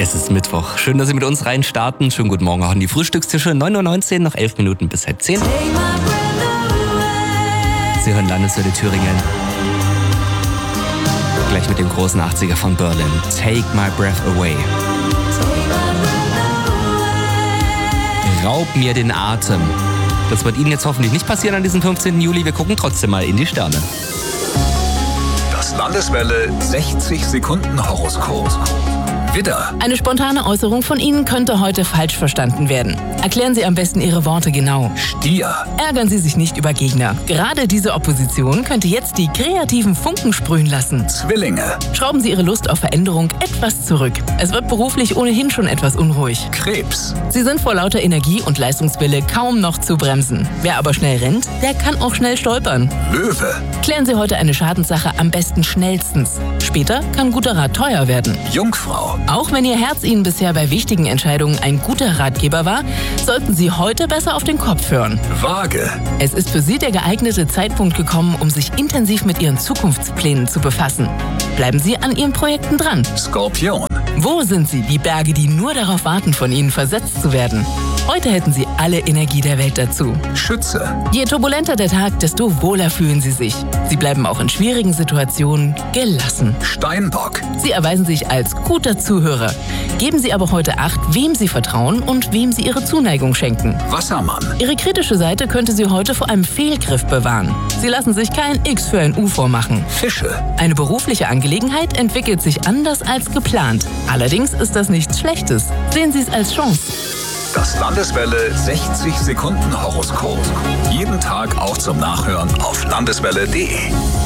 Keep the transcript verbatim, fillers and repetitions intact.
Es ist Mittwoch. Schön, dass Sie mit uns rein starten. Schönen guten Morgen auch an die Frühstückstische. neun Uhr neunzehn, noch elf Minuten bis halb zehn. Sie hören Landeswelle Thüringen. Gleich mit dem großen achtziger von Berlin. Take my breath away. Raub mir den Atem. Das wird Ihnen jetzt hoffentlich nicht passieren an diesem fünfzehnten Juli. Wir gucken trotzdem mal in die Sterne. Das Landeswelle sechzig Sekunden Horoskop. Widder. Eine spontane Äußerung von Ihnen könnte heute falsch verstanden werden. Erklären Sie am besten Ihre Worte genau. Stier. Ärgern Sie sich nicht über Gegner. Gerade diese Opposition könnte jetzt die kreativen Funken sprühen lassen. Zwillinge. Schrauben Sie Ihre Lust auf Veränderung etwas zurück. Es wird beruflich ohnehin schon etwas unruhig. Krebs. Sie sind vor lauter Energie und Leistungswille kaum noch zu bremsen. Wer aber schnell rennt, der kann auch schnell stolpern. Löwe. Klären Sie heute eine Schadenssache am besten schnellstens. Später kann guter Rat teuer werden. Jungfrau. Auch wenn Ihr Herz Ihnen bisher bei wichtigen Entscheidungen ein guter Ratgeber war, sollten Sie heute besser auf den Kopf hören. Waage. Es ist für Sie der geeignete Zeitpunkt gekommen, um sich intensiv mit Ihren Zukunftsplänen zu befassen. Bleiben Sie an Ihren Projekten dran. Skorpion. Wo sind Sie, die Berge, die nur darauf warten, von Ihnen versetzt zu werden? Heute hätten Sie alle Energie der Welt dazu. Schütze. Je turbulenter der Tag, desto wohler fühlen Sie sich. Sie bleiben auch in schwierigen Situationen gelassen. Steinbock. Sie erweisen sich als guter Zuhörer. Geben Sie aber heute Acht, wem Sie vertrauen und wem Sie Ihre Zuneigung schenken. Wassermann. Ihre kritische Seite könnte Sie heute vor einem Fehlgriff bewahren. Sie lassen sich kein X für ein U vormachen. Fische. Eine berufliche Angelegenheit entwickelt sich anders als geplant. Allerdings ist das nichts Schlechtes. Sehen Sie es als Chance. Das Landeswelle sechzig Sekunden Horoskop. Jeden Tag auch zum Nachhören auf landeswelle punkt de.